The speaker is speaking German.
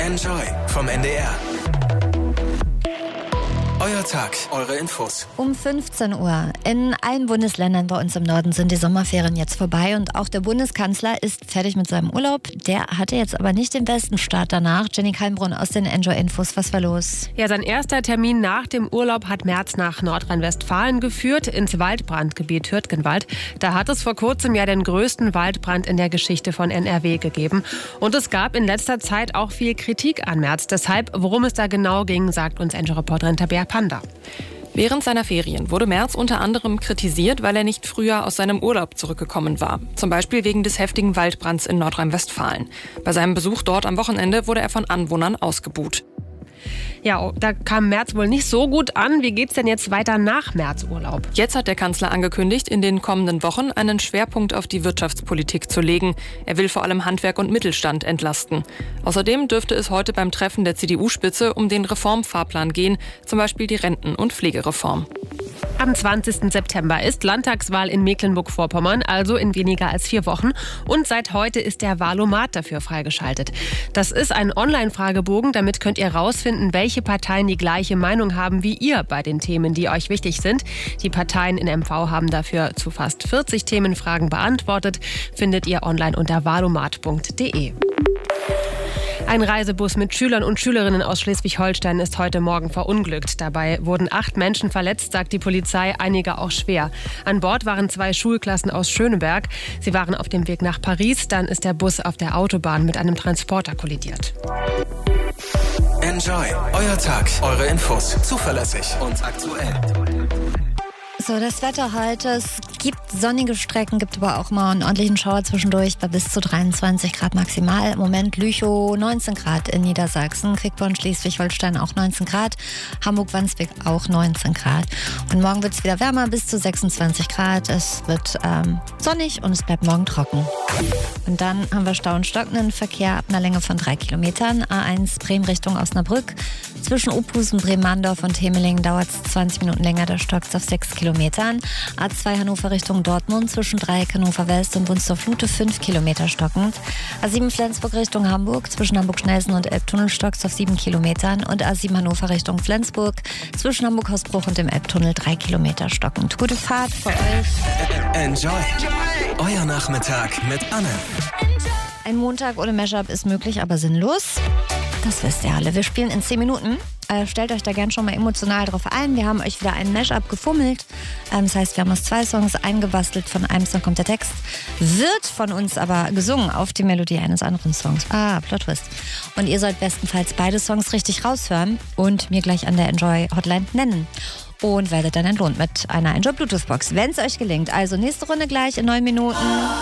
Enjoy vom NDR. Euer Tag, eure Infos. Um 15 Uhr. In allen Bundesländern bei uns im Norden sind die Sommerferien jetzt vorbei und auch der Bundeskanzler ist fertig mit seinem Urlaub. Der hatte jetzt aber nicht den besten Start danach. Jenny Kalmbrunn aus den Enjoy-Infos. Was war los? Ja, sein erster Termin nach dem Urlaub hat Merz nach Nordrhein-Westfalen geführt, ins Waldbrandgebiet Hürtgenwald. Da hat es vor kurzem ja den größten Waldbrand in der Geschichte von NRW gegeben. Und es gab in letzter Zeit auch viel Kritik an Merz. Deshalb, worum es da genau ging, sagt uns Enjoy-Reporterin Tabea Panda. Während seiner Ferien wurde Merz unter anderem kritisiert, weil er nicht früher aus seinem Urlaub zurückgekommen war. Zum Beispiel wegen des heftigen Waldbrands in Nordrhein-Westfalen. Bei seinem Besuch dort am Wochenende wurde er von Anwohnern ausgebuht. Ja, da kam Merz wohl nicht so gut an. Wie geht's denn jetzt weiter nach Merz-Urlaub? Jetzt hat der Kanzler angekündigt, in den kommenden Wochen einen Schwerpunkt auf die Wirtschaftspolitik zu legen. Er will vor allem Handwerk und Mittelstand entlasten. Außerdem dürfte es heute beim Treffen der CDU-Spitze um den Reformfahrplan gehen, zum Beispiel die Renten- und Pflegereform. Am 20. September ist Landtagswahl in Mecklenburg-Vorpommern, also in weniger als 4 Wochen. Und seit heute ist der Wahlomat dafür freigeschaltet. Das ist ein Online-Fragebogen, damit könnt ihr rausfinden, welche Parteien die gleiche Meinung haben wie ihr bei den Themen, die euch wichtig sind. Die Parteien in MV haben dafür zu fast 40 Themenfragen beantwortet. Findet ihr online unter wahlomat.de. Ein Reisebus mit Schülern und Schülerinnen aus Schleswig-Holstein ist heute Morgen verunglückt. Dabei wurden 8 Menschen verletzt, sagt die Polizei, einige auch schwer. An Bord waren 2 Schulklassen aus Schöneberg. Sie waren auf dem Weg nach Paris. Dann ist der Bus auf der Autobahn mit einem Transporter kollidiert. Enjoy, euer Tag, eure Infos. Zuverlässig und aktuell. So, das Wetter heute. Es gibt sonnige Strecken, gibt aber auch mal einen ordentlichen Schauer zwischendurch bei bis zu 23 Grad maximal. Im Moment Lüchow 19 Grad in Niedersachsen, Quickborn, Schleswig-Holstein auch 19 Grad, Hamburg-Wandsbek auch 19 Grad. Und morgen wird es wieder wärmer, bis zu 26 Grad. Es wird sonnig und es bleibt morgen trocken. Und dann haben wir Stau und stockenden Verkehr ab einer Länge von 3 Kilometern. A1 Bremen Richtung Osnabrück. Zwischen Opusen, Bremen-Mandorf und Hemeling dauert es 20 Minuten länger, da stockt es auf 6 Kilometern. A2 Hannover Richtung Dortmund zwischen Dreieck Hannover West und Wunstorf-Lute 5 Kilometer stockend. A7 Flensburg Richtung Hamburg zwischen Hamburg-Schnellsen und Elbtunnel stockt es auf 7 Kilometern. Und A7 Hannover Richtung Flensburg zwischen Hamburg-Hausbruch und dem Elbtunnel 3 Kilometer stockend. Gute Fahrt für euch. Enjoy, euer Nachmittag mit Anne. Ein Montag ohne Mashup ist möglich, aber sinnlos. Das wisst ihr alle. Wir spielen in 10 Minuten. Stellt euch da gern schon mal emotional drauf ein. Wir haben euch wieder einen Mashup gefummelt. Das heißt, wir haben aus 2 Songs eingebastelt. Von einem Song kommt der Text. Wird von uns aber gesungen auf die Melodie eines anderen Songs. Plot Twist. Und ihr sollt bestenfalls beide Songs richtig raushören und mir gleich an der Enjoy Hotline nennen. Und werdet dann entlohnt mit einer Enjoy Bluetooth Box, wenn es euch gelingt. Also nächste Runde gleich in 9 Minuten.